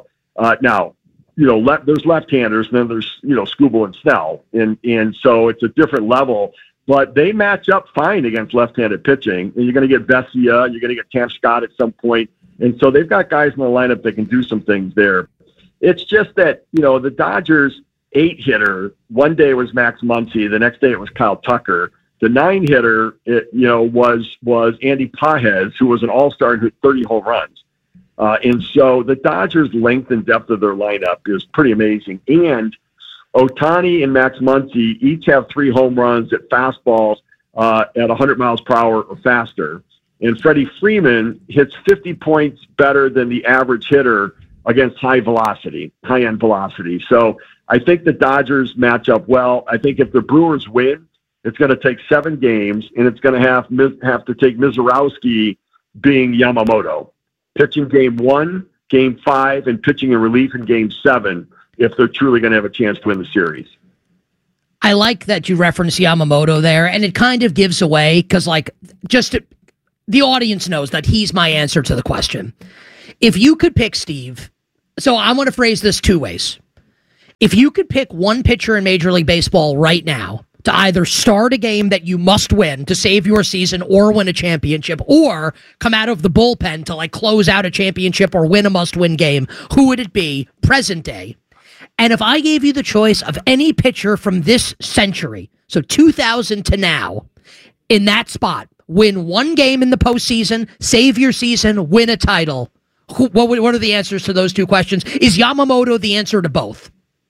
there's left-handers, and then there's Skubal and Snell, and so it's a different level. But they match up fine against left-handed pitching, and you're going to get Vesia, and you're going to get Cam Scott at some point. And so they've got guys in the lineup that can do some things there. It's just that, the Dodgers 8-hitter, one day was Max Muncy, the next day it was Kyle Tucker. The 9-hitter, was Andy Pages, who was an all-star and hit 30 home runs. And so the Dodgers' length and depth of their lineup is pretty amazing. And Ohtani and Max Muncy each have 3 home runs at fastballs at 100 miles per hour or faster. And Freddie Freeman hits 50 points better than the average hitter against high-end velocity. So I think the Dodgers match up well. I think if the Brewers win, it's going to take 7 games, and it's going to have to take Mizorowski being Yamamoto. Pitching game 1, game 5, and pitching in relief in game 7 if they're truly going to have a chance to win the series. I like that you reference Yamamoto there, and it kind of gives away, because the audience knows that he's my answer to the question. If you could pick, Steve, so I'm going to phrase this two ways. If you could pick one pitcher in Major League Baseball right now to either start a game that you must win to save your season or win a championship, or come out of the bullpen to like close out a championship or win a must-win game, who would it be present day? And if I gave you the choice of any pitcher from this century, so 2000 to now, in that spot, win one game in the postseason, save your season, win a title, what are the answers to those two questions? Is Yamamoto the answer to both?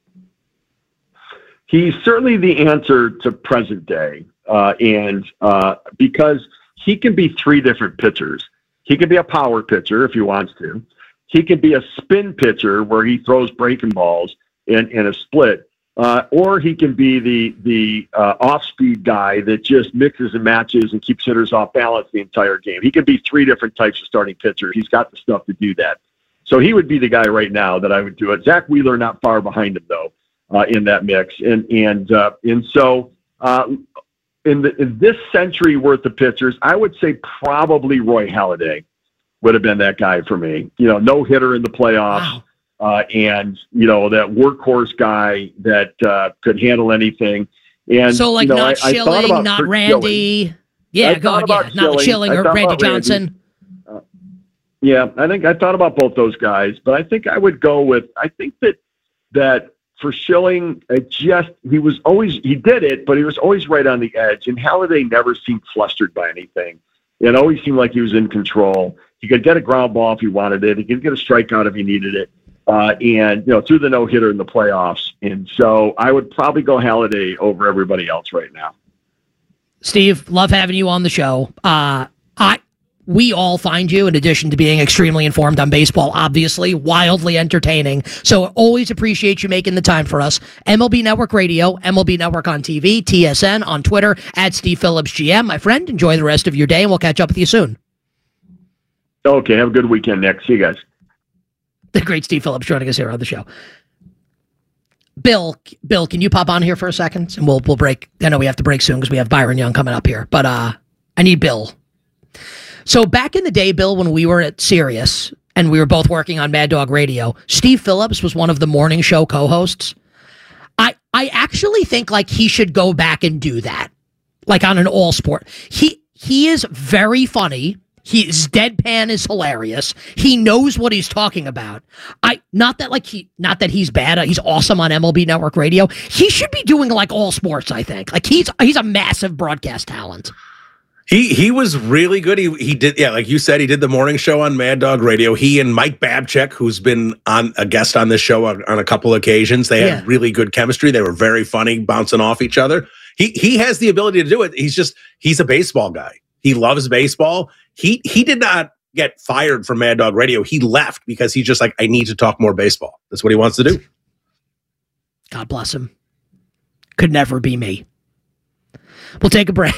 He's certainly the answer to present day, because he can be three different pitchers. He can be a power pitcher if he wants to. He can be a spin pitcher where he throws breaking balls in a split, or he can be the off-speed guy that just mixes and matches and keeps hitters off balance the entire game. He can be three different types of starting pitchers. He's got the stuff to do that. So he would be the guy right now that I would do it. Zach Wheeler not far behind him though. In that mix, and so in this century worth of pitchers, I would say probably Roy Halladay would have been that guy for me. No hitter in the playoffs, and that workhorse guy that could handle anything. And so, like, not Schilling, not Randy. Yeah, go ahead. Yeah, not Schilling or Randy Johnson. I think I thought about both those guys, but I think I would go with. I think that. For Schilling, he did it, but he was always right on the edge. And Halladay never seemed flustered by anything. It always seemed like he was in control. He could get a ground ball if he wanted it. He could get a strikeout if he needed it. And threw the no-hitter in the playoffs. And so I would probably go Halladay over everybody else right now. Steve, love having you on the show. We all find you, in addition to being extremely informed on baseball, obviously, wildly entertaining. So always appreciate you making the time for us. MLB Network Radio, MLB Network on TV, TSN, on Twitter, at Steve Phillips GM. My friend, enjoy the rest of your day, and we'll catch up with you soon. Okay, have a good weekend, Nick. See you guys. The great Steve Phillips joining us here on the show. Bill, can you pop on here for a second? And we'll break. I know we have to break soon because we have Byron Young coming up here. But I need Bill. So back in the day, Bill, when we were at Sirius and we were both working on Mad Dog Radio, Steve Phillips was one of the morning show co-hosts. I actually think like he should go back and do that, like on an all sport. He is very funny. His deadpan is hilarious. He knows what he's talking about. Not that he's bad. He's awesome on MLB Network Radio. He should be doing like all sports, I think. Like he's a massive broadcast talent. He was really good. He did, like you said, he did the morning show on Mad Dog Radio. He and Mike Babchick, who's been a guest on this show on a couple of occasions, they had really good chemistry. They were very funny, bouncing off each other. He has the ability to do it. He's a baseball guy. He loves baseball. He did not get fired from Mad Dog Radio. He left because he's just like, I need to talk more baseball. That's what he wants to do. God bless him. Could never be me. We'll take a break.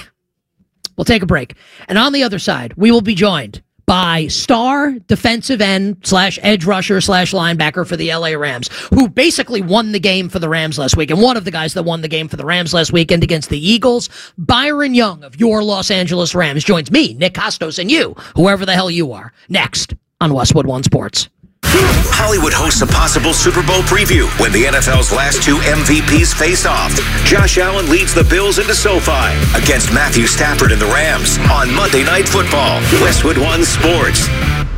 And on the other side, we will be joined by star defensive end / edge rusher / linebacker for the LA Rams, who basically won the game for the Rams last week, and one of the guys that won the game for the Rams last weekend against the Eagles. Byron Young of your Los Angeles Rams joins me, Nick Costos, and you, whoever the hell you are, next on Westwood One Sports. Hollywood hosts a possible Super Bowl preview when the NFL's last two MVPs face off. Josh Allen leads the Bills into SoFi against Matthew Stafford and the Rams on Monday Night Football. Westwood One Sports.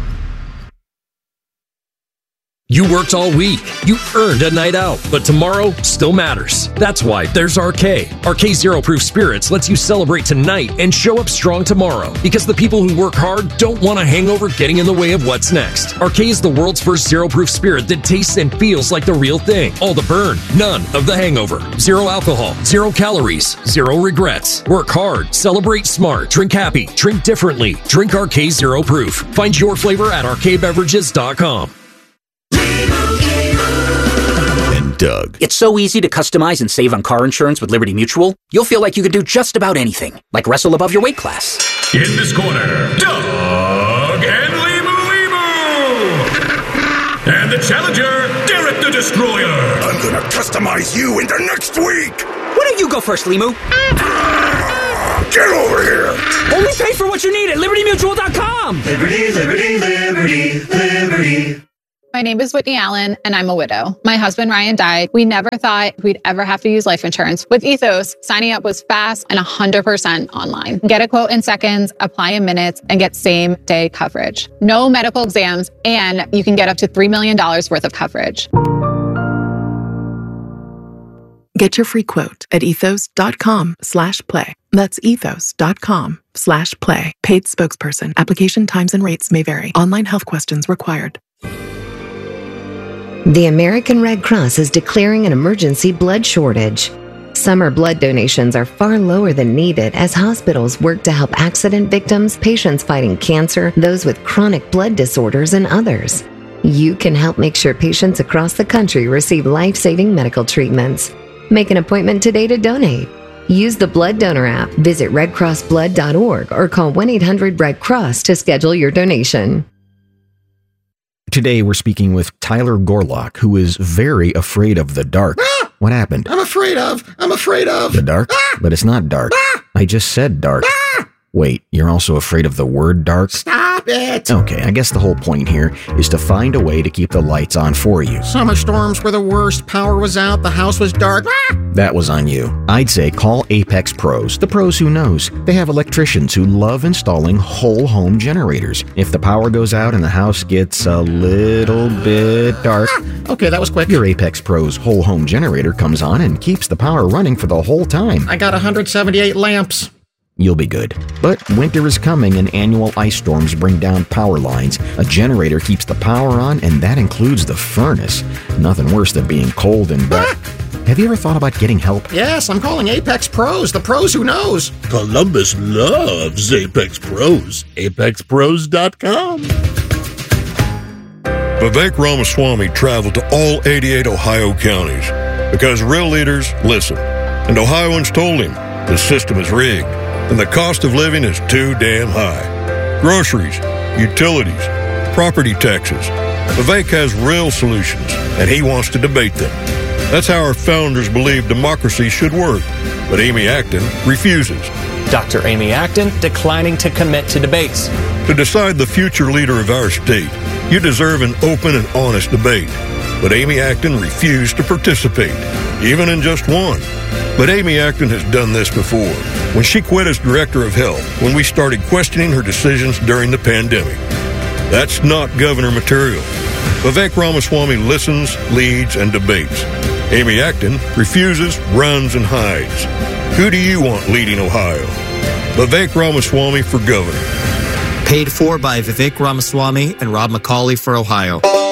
You worked all week. You earned a night out, but tomorrow still matters. That's why there's RK. RK Zero Proof Spirits lets you celebrate tonight and show up strong tomorrow, because the people who work hard don't want a hangover getting in the way of what's next. RK is the world's first zero proof spirit that tastes and feels like the real thing. All the burn, none of the hangover. Zero alcohol, 0 calories, 0 regrets. Work hard, celebrate smart, drink happy, drink differently. Drink RK Zero Proof. Find your flavor at rkbeverages.com. Doug. It's so easy to customize and save on car insurance with Liberty Mutual. You'll feel like you can do just about anything, like wrestle above your weight class. In this corner, Doug and Limu. And the challenger, Derek the Destroyer. I'm gonna customize you into next week. Why don't you go first, Limu? Get over here. Only pay for what you need at LibertyMutual.com. Liberty, liberty, liberty, liberty. My name is Whitney Allen, and I'm a widow. My husband, Ryan, died. We never thought we'd ever have to use life insurance. With Ethos, signing up was fast and 100% online. Get a quote in seconds, apply in minutes, and get same-day coverage. No medical exams, and you can get up to $3 million worth of coverage. Get your free quote at ethos.com/play. That's ethos.com/play. Paid spokesperson. Application times and rates may vary. Online health questions required. The American Red Cross is declaring an emergency blood shortage. Summer blood donations are far lower than needed as hospitals work to help accident victims, patients fighting cancer, those with chronic blood disorders, and others. You can help make sure patients across the country receive life-saving medical treatments. Make an appointment today to donate. Use the Blood Donor app, visit redcrossblood.org, or call 1-800-RED-CROSS to schedule your donation. Today, we're speaking with Tyler Gorlock, who is very afraid of the dark. Ah! What happened? I'm afraid of. The dark? Ah! But it's not dark. Ah! I just said dark. Ah! Wait, you're also afraid of the word dark? Stop it! Okay, I guess the whole point here is to find a way to keep the lights on for you. Summer storms were the worst. Power was out. The house was dark. Ah! That was on you. I'd say call Apex Pros, the pros who knows. They have electricians who love installing whole home generators. If the power goes out and the house gets a little bit dark, Okay, that was quick. your Apex Pros whole home generator comes on and keeps the power running for the whole time. I got 178 lamps. You'll be good. But winter is coming and annual ice storms bring down power lines. A generator keeps the power on, and that includes the furnace. Nothing worse than being cold and wet. Have you ever thought about getting help? Yes, I'm calling Apex Pros, the pros who knows. Columbus loves Apex Pros. ApexPros.com. Vivek Ramaswamy traveled to all 88 Ohio counties because real leaders listen. And Ohioans told him the system is rigged and the cost of living is too damn high. Groceries, utilities, property taxes. Vivek has real solutions, and he wants to debate them. That's how our founders believed democracy should work. But Amy Acton refuses. Dr. Amy Acton declining to commit to debates. To decide the future leader of our state, you deserve an open and honest debate. But Amy Acton refused to participate, even in just one. But Amy Acton has done this before, when she quit as director of health, when we started questioning her decisions during the pandemic. That's not governor material. Vivek Ramaswamy listens, leads, and debates. Amy Acton refuses, runs, and hides. Who do you want leading Ohio? Vivek Ramaswamy for governor. Paid for by Vivek Ramaswamy and Rob McCauley for Ohio.